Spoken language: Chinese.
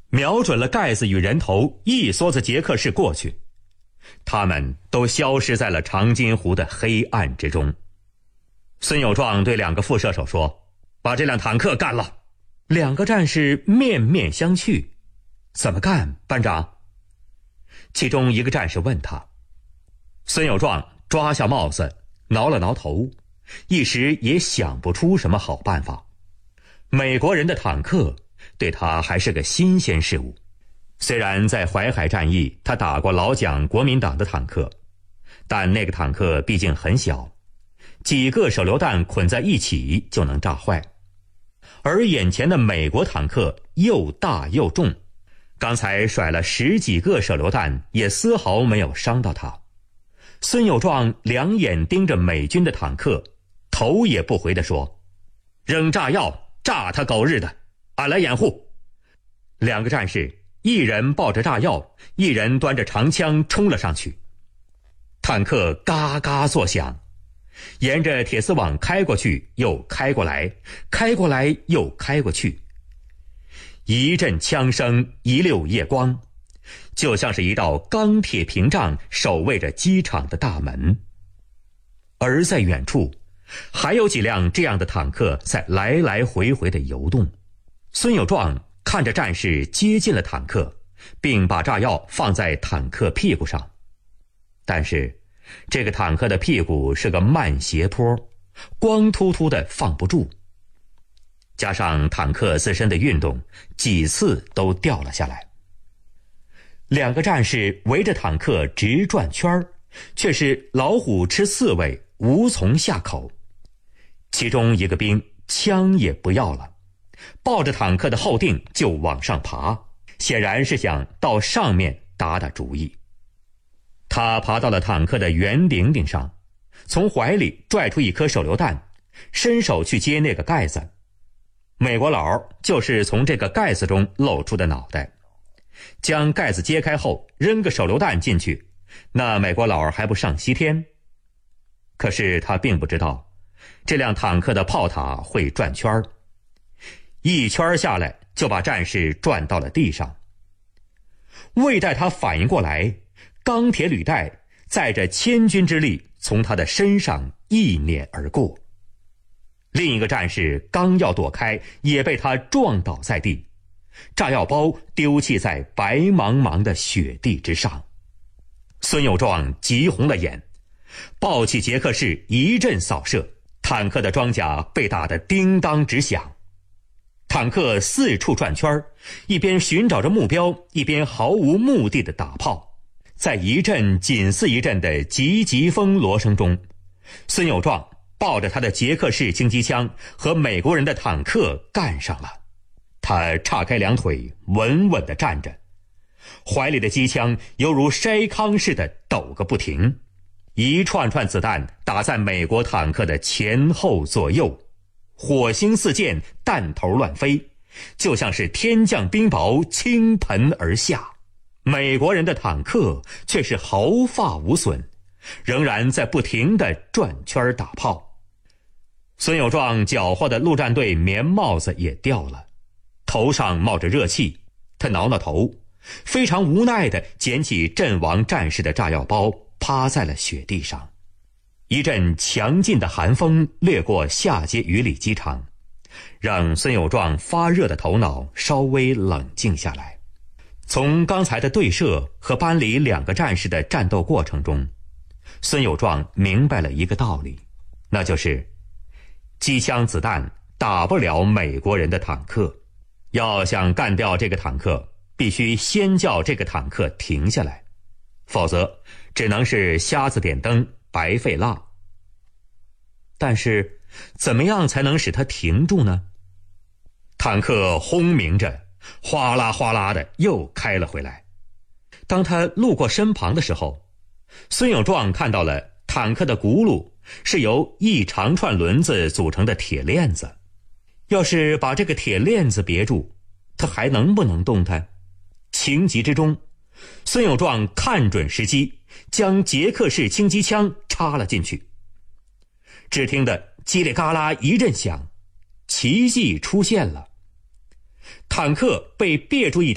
瞄准了盖子与人头，一梭子捷克士过去。他们都消失在了长津湖的黑暗之中。孙友壮对2个副射手说：“把这辆坦克干了。”2个战士面面相觑：“怎么干，班长？”其中一个战士问他。孙友壮抓下帽子，挠了挠头，一时也想不出什么好办法。美国人的坦克对他还是个新鲜事物。虽然在淮海战役他打过老蒋国民党的坦克，但那个坦克毕竟很小，几个手榴弹捆在一起就能炸坏。而眼前的美国坦克又大又重，刚才甩了10几个手榴弹也丝毫没有伤到他。孙友壮2眼盯着美军的坦克，头也不回地说：“扔炸药，炸他狗日的，俺来掩护。”2个战士一人抱着炸药，一人端着长枪冲了上去。坦克嘎嘎作响，沿着铁丝网开过去，又开过来，开过来又开过去。一阵枪声，一溜夜光，就像是一道钢铁屏障守卫着机场的大门。而在远处，还有几辆这样的坦克在来来回回的游动。孙友壮看着战士接近了坦克，并把炸药放在坦克屁股上。但是这个坦克的屁股是个慢斜坡，光秃秃的放不住，加上坦克自身的运动，几次都掉了下来。2个战士围着坦克直转圈，却是老虎吃刺猬，无从下口。其中一个兵枪也不要了，抱着坦克的后腚就往上爬，显然是想到上面打打主意。他爬到了坦克的圆顶顶上，从怀里拽出一颗手榴弹，伸手去接那个盖子。美国佬就是从这个盖子中露出的脑袋，将盖子揭开后扔个手榴弹进去，那美国佬还不上西天。可是他并不知道，这辆坦克的炮塔会转圈，一圈下来就把战士转到了地上。未待他反应过来，钢铁履带载着千钧之力从他的身上一碾而过。另一个战士刚要躲开，也被他撞倒在地，炸药包丢弃在白茫茫的雪地之上。孙友壮急红了眼，抱起捷克士一阵扫射，坦克的装甲被打得叮当直响。坦克四处转圈，一边寻找着目标，一边毫无目的的打炮。在一阵紧似一阵的急急风锣声中，孙友壮抱着他的捷克式轻机枪和美国人的坦克干上了。他岔开2腿，稳稳地站着，怀里的机枪犹如筛糠似的抖个不停，一串串子弹打在美国坦克的前后左右，火星四溅，弹头乱飞，就像是天降冰雹倾盆而下。美国人的坦克却是毫发无损，仍然在不停地转圈打炮。孙友壮缴获的陆战队棉帽子也掉了，头上冒着热气，他挠挠头，非常无奈地捡起阵亡战士的炸药包，趴在了雪地上。一阵强劲的寒风掠过下街鱼里机场，让孙友壮发热的头脑稍微冷静下来。从刚才的对射和班里2个战士的战斗过程中，孙友壮明白了一个道理，那就是机枪子弹打不了美国人的坦克，要想干掉这个坦克，必须先叫这个坦克停下来，否则只能是瞎子点灯，白费蜡。但是怎么样才能使它停住呢？坦克轰鸣着，哗啦哗啦的又开了回来。当他路过身旁的时候，孙友壮看到了坦克的轱辘是由一长串轮子组成的铁链子，要是把这个铁链子别住，它还能不能动弹？情急之中，孙友壮看准时机，将捷克式轻机枪插了进去。只听得叽里嘎啦一阵响，奇迹出现了，坦克被别住一